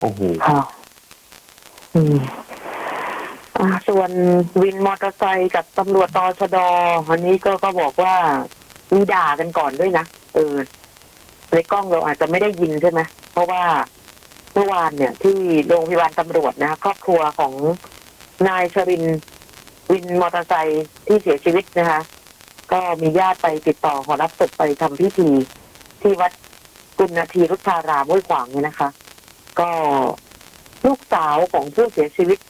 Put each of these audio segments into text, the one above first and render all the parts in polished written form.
โอ้โหค่ะส่วนวินมอเตอร์ไซค์กับตำรวจตชด.วันนี้ก็บอกว่ามีด่ากันก่อนด้วยนะในกล้องเราอาจจะไม่ได้ยินใช่ไหมเพราะว่าเมื่อวานเนี่ยที่โรงพยาบาลตำรวจนะครอบครัวของนายชรินทร์วินมอเตอร์ไซค์ที่เสียชีวิตนะคะก็มีญาติไปติดต่อขอรับศพไปทำพิธีที่วัดกุณฑีรุทธารามห้วยขวางเนี่ยนะคะก็ลูกสาวของผู้เสียชีวิต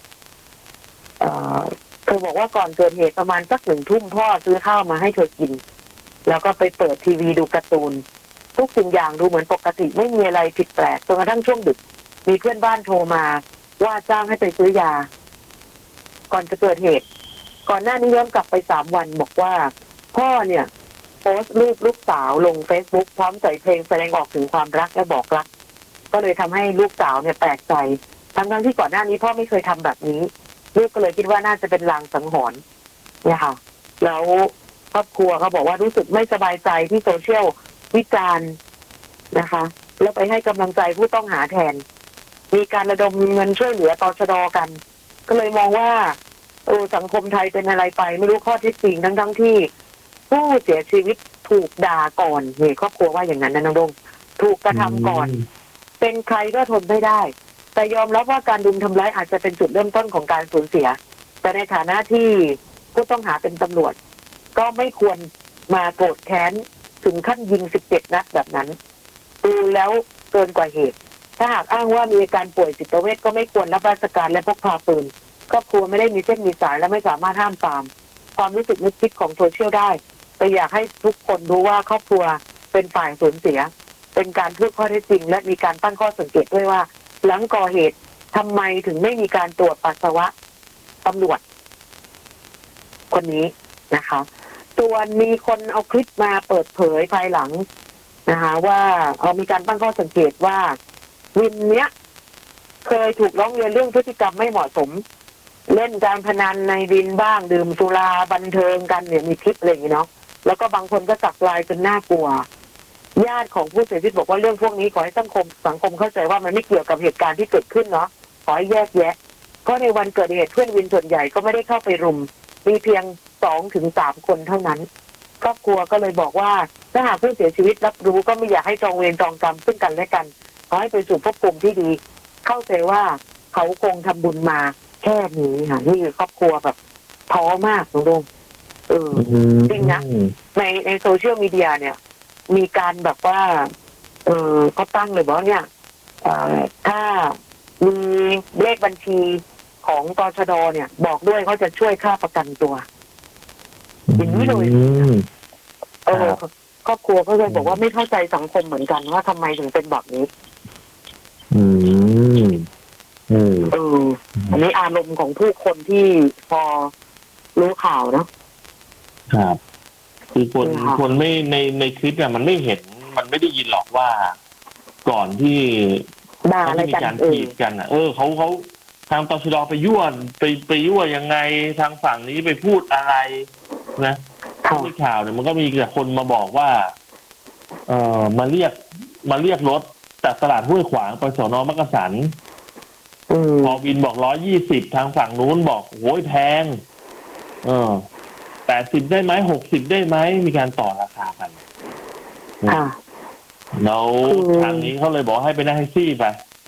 เธอบอกว่าก่อนเกิดเหตุประมาณสัก1 ทุ่มพ่อซื้อข้าวมาให้เธอกินแล้วก็ไปเปิดทีวีดูการ์ตูนทุกสิ่งอย่างดูเหมือนปกติไม่มีอะไรผิดแปลกจนกระทั่งช่วงดึกมีเพื่อนบ้านโทรมาว่าจ้างให้ไปซื้อยาก่อนจะเกิดเหตุก่อนหน้านี้ย้อนกลับไป3 วันบอกว่าพ่อเนี่ยโพสต์รูปลูกสาวลง Facebook พร้อมใส่เพลงแสดงออกถึงความรักและบอกรักก็เลยทำให้ลูกสาวเนี่ยแปลกใจทั้งที่ก่อนหน้านี้พ่อไม่เคยทำแบบนี้ลูกก็เลยคิดว่าน่าจะเป็นลางสังหรณ์เนี่ยค่ะแล้วครอบครัวเขาบอกว่ารู้สึกไม่สบายใจที่โซเชียลวิจารณ์นะคะแล้วไปให้กำลังใจผู้ต้องหาแทนมีการระดมเงินช่วยเหลือตชด.กันก็เลยมองว่าสังคมไทยเป็นอะไรไปไม่รู้ข้อเท็จจริงทั้งที่ผู้เสียชีวิตถูกด่าก่อนนี่ครอบครัวว่าอย่างนั้นนะน้องดงถูกกระทำก่อนเป็นใครก็ทนไม่ได้แต่ยอมรับว่าการรุมทำร้ายอาจจะเป็นจุดเริ่มต้นของการสูญเสียแต่ในฐานะที่ผู้ต้องหาเป็นตำรวจก็ไม่ควรมาโกรธแค้นถึงขั้นยิง17 นัดแบบนั้นดูแล้วเกินกว่าเหตุถ้าหากอ้างว่ามีอาการป่วยจิตเวชก็ไม่ควรรับราชการและพกพาปืนครอบครัวไม่ได้มีเส้นมีสายและไม่สามารถห้ามปรามความรู้สึกนึกคิดของโซเชียลได้แต่อยากให้ทุกคนรู้ว่าครอบครัวเป็นฝ่ายสูญเสียเป็นการพูดข้อเท็จจริงและมีการตั้งข้อสังเกตด้วยว่าหลังก่อเหตุทำไมถึงไม่มีการตรวจปัสสาวะตำรวจคนนี้นะคะส่วนมีคนเอาคลิปมาเปิดเผยภายหลังนะคะว่ามีการตั้งข้อสังเกตว่าวินเนี้ยเคยถูกร้องเรียนเรื่องพฤติกรรมไม่เหมาะสมเล่นการพนันในวินบ้างดื่มสุราบันเทิงกันเนี่ยมีคลิปอะไรอย่างนี้เนาะแล้วก็บางคนก็สักลายจนน่ากลัวญาติของผู้เสียชีวิตบอกว่าเรื่องพวกนี้ขอให้สังคมเข้าใจว่ามันไม่เกี่ยวกับเหตุการณ์ที่เกิดขึ้นเนาะขอให้แยกแยะเพราะในวันเกิดเหตุเพื่อนวินส่วนใหญ่ก็ไม่ได้เข้าไปรุมมีเพียง2 ถึง 3 คนเท่านั้นครอบครัวก็เลยบอกว่าถ้าหากผู้เสียชีวิตรับรู้ก็ไม่อยากให้จองเวรจองกรรมซึ่งกันและกันขอให้ไปสู่ภพภูมิที่ดีเข้าใจว่าเขาคงทำบุญมาแค่นี้ค่ะนี่คือครอบครัวแบบท้อมากน้องดงจริงนะในโซเชียลมีเดียเนี่ยมีการแบบว่าเขาตั้งเลยบอกเนี่ยถ้ามีเลขบัญชีของตชด.เนี่ยบอกด้วยเขาจะช่วยค่าประกันตัวอย่างนี้เลยครอบครัวก็เลยบอกว่าไม่เข้าใจสังคมเหมือนกันว่าทำไมถึงเป็นแบบนี้อันนี้อารมณ์ของผู้คนที่พอรู้ข่าวนะครับคือคนไม่ในคลิปเนี่ยมันไม่เห็นมันไม่ได้ยินหรอกว่าก่อนที่จะมีการถีบกันเขาทางตชด.ไปยั่วยังไงทางฝั่งนี้ไปพูดอะไรนะในข่าวเนี่ยมันก็มีแต่คนมาบอกว่ามาเรียกรถจากตลาดห้วยขวางไปสน.มักกะสันพอวินบอก120ทางฝั่งนู้นบอกโอ้ยแพง80ได้ไหม60ได้ไหมมีการต่อราคากันแล้วทางนี้เขาเลยบอกให้ไปนั่งแท็กซี่ไป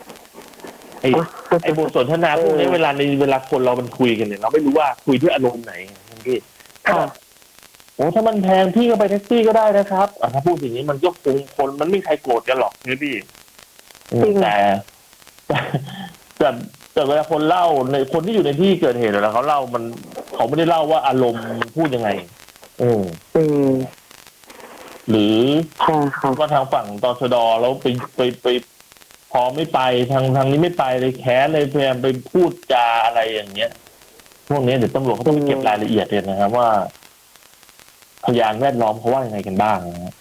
ไอ้บทสนทนาพวกนี้เวลาคนเรามันคุยกันเนี่ยเราไม่รู้ว่าคุยด้วยอารมณ์ไหนพี่โอ้ถ้ามันแพงพี่ก็ไปแท็กซี่ก็ได้นะครับถ้าพูดอย่างนี้มันก็คงคนมันไม่มีใครโกรธกันหรอกเนี่ยพี่แต่เวลาคนเล่าในคนที่อยู่ในที่เกิดเหตุแล้วเขาเล่าเขาไม่ได้เล่าว่าอารมณ์มันพูดยังไงหรือว่าทางฝั่งตชด.แล้วไปพอไม่ไปทางนี้ไม่ไปเลยแค้นเลยพยายามไปพูดจาอะไรอย่างเงี้ยพวกนี้เดี๋ยวตำรวจเขาต้องไปเก็บรายละเอียดเลยนะครับว่าพยานแวดล้อมเขาว่ายังไงกันบ้างนะ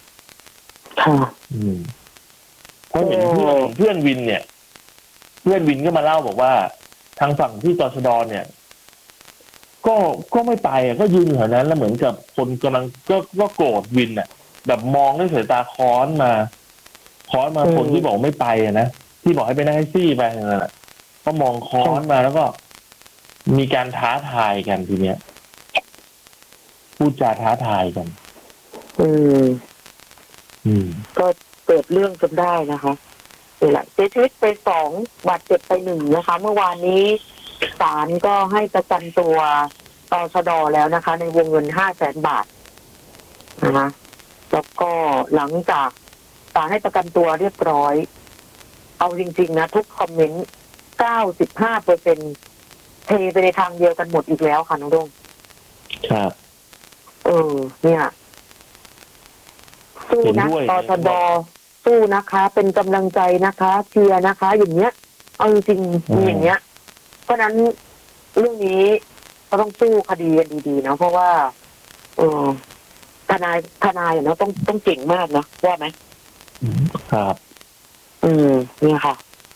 เพราะเห็นเพื่อนวินเนี่ยเพื่อนวินก็มาเล่าบอกว่าทางฝั่งที่ตชด.เนี่ยก็ไม่ไปก็ยืนอยู่แถวนั้นแล้วเหมือนกับคนกำลังก็โกรธวินแบบมองด้วยสายตาค้อนมาคนที่บอกไม่ไปนะที่บอกให้ไปนั่งแท็กซี่ไปนั่นแหละก็มองค้อนมาแล้วก็มีการท้าทายกันทีเนี้ยพูดจาท้าทายกันอืมอืมก็เกิดเรื่องจนได้นะคะนี่แหละเสียชีวิตไป2 บาดเจ็บไป1นะคะ เมื่อวานนี้ศาลก็ให้ประกันตัวตชด.แล้วนะคะ ในวงเงิน500,000 บาทนะคะแล้วก็หลังจากศาลให้ประกันตัวเรียบร้อย เอาจริงๆนะทุกคอมเมนต์ 95% เทไปในทางเดียวกันหมดอีกแล้วค่ะน้องดงครับเนี่ยสู้นะตชด.สู้นะคะ เป็นกำลังใจนะคะเชียร์นะคะ อย่างเงี้ยเอาจริงๆมีอย่างเงี้ย เพราะนั้นเรื่องนี้ก็ต้องสู้คดีกันดีๆนะเพราะว่าทนายเนาะต้องเก่งมากนะว่าไหมครับเนี่ยค่ะ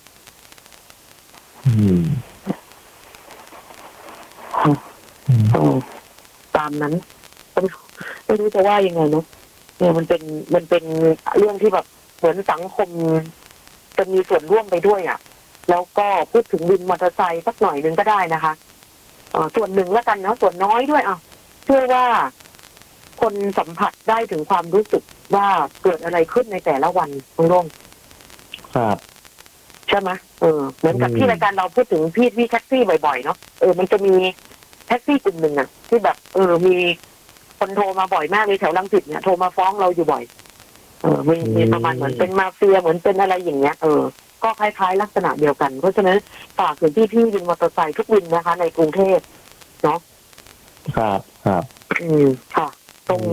ตามนั้นไม่รู้จะว่ายังไงเนาะเนี่ยมันเป็นเรื่องที่แบบเหมือนสังคมจะมีส่วนร่วมไปด้วยอ่ะแล้วก็พูดถึงวินมอเตอร์ไซค์สักหน่อยนึงก็ได้นะคะส่วนหนึ่งแล้วกันเนาะส่วนน้อยด้วยเชื่อว่าคนสัมผัสได้ถึงความรู้สึกว่าเกิดอะไรขึ้นในแต่ละวันตรงครับใช่ไหมเหมือนกับที่รายการเราพูดถึงพี่แท็กซี่บ่อยๆเนาะมันจะมีแท็กซี่กลุ่มหนึ่งอ่ะที่แบบมีคนโทรมาบ่อยมากเลยแถวรังสิตเนี่ยโทรมาฟ้องเราอยู่บ่อยมีประมาณเหมือนเป็นมาเฟียเหมือนเป็นอะไรอย่างเงี้ยก็คล้ายๆลักษณะเดียวกันเพราะฉะนั้นฝากถึงพี่วินมอเตอร์ไซค์ทุกวินนะคะในกรุงเทพเนาะครับค่ะตรง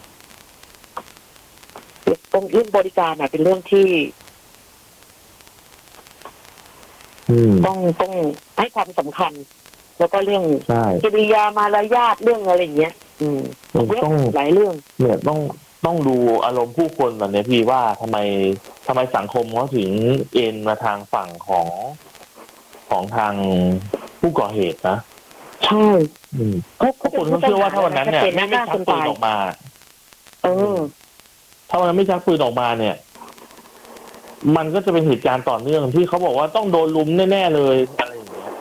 เรื่องบริการเป็นเรื่องที่ต้องให้ความสำคัญแล้วก็เรื่องกิริยามารยาทเรื่องอะไรอย่างเงี้ยต้องหลายเรื่องเนี่ยต้องดูอารมณ์ผู้คนแบบนี้พี่ว่าทำไมสังคมเขาถึงเอ็นมาทางฝั่งของทางผู้ก่อเหตุนะใช่ทุกคนเขาเชื่อว่าถ้าวันนั้นเนี่ยไม่ชักปืนออกมาถ้าวันนั้นไม่ชักปืนออกมาเนี่ยมันก็จะเป็นเหตุการณ์ต่อเนื่องที่เขาบอกว่าต้องโดนลุมแน่ๆเลยอะไรอย่างเงี้ย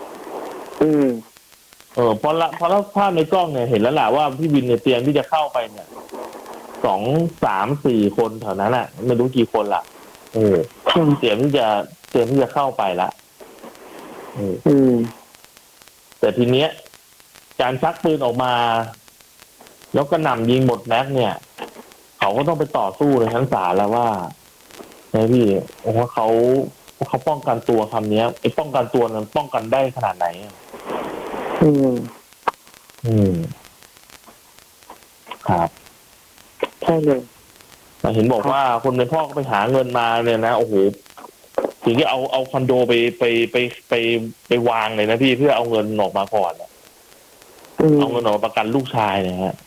พอแล้วภาพในกล้องเนี่ยเห็นแล้วแหละว่าพี่วินเนี่ยเตรียมที่จะเข้าไปเนี่ย2 3 4 คนแถวนั้นอ่ะไม่รู้กี่คนละเตรียมที่จะเข้าไปละแต่ทีเนี้ยการชักปืนออกมาแล้วก็หน่ำยิงหมดแม็กเนี่ยเขาก็ต้องไปต่อสู้ในชั้นศาลแล้วว่าไงพี่ว่าเขาป้องกันตัวคำนี้ไอ้ป้องกันตัวนั้นป้องกันได้ขนาดไหนครับใช่เลยเห็นบอกว่าคนในพ่อก็ไปหาเงินมาเนี่ยนะโอ้โหถึงจะเอาคอนโดไปวางเลยนะพี่เพื่อเอาเงินออกมาก่อนเอาเงินออกมาประกันลูกชายเนี่ยฮะ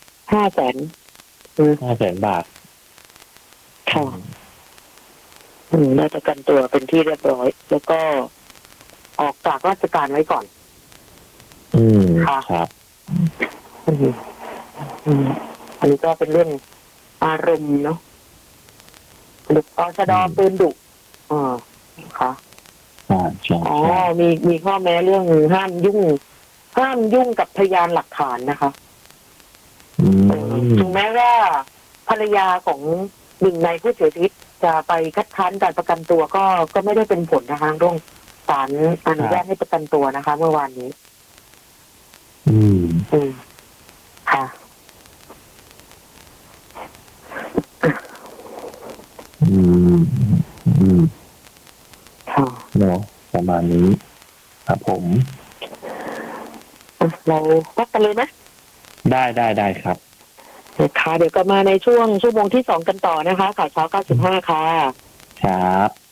500,000 บาทค่ะได้ประกันตัวเป็นที่เรียบร้อยแล้วก็ออกจากราชการไว้ก่อนค่ะครับอันนี้ก็เป็นเรื่องอารมณ์เนาะตชด.ปืนดุค่ะมีข้อแม้เรื่องห้ามยุ่งกับพยานหลักฐานนะคะถึงแม้ว่าภรรยาของหนึ่งในผู้เสียชีวิตจะไปคัดค้านการประกันตัวก็ไม่ได้เป็นผลนะคะต้องศาลอนุญาตให้ประกันตัวนะคะเมื่อวานนี้ค่ะเนาะประมาณนี้ครับผมเราพักกันเลยไหมได้ครับค่ะเดี๋ยวก็มาในช่วงชั่วโมงที่2กันต่อนะคะข่าวเช้า95ค่ะครับ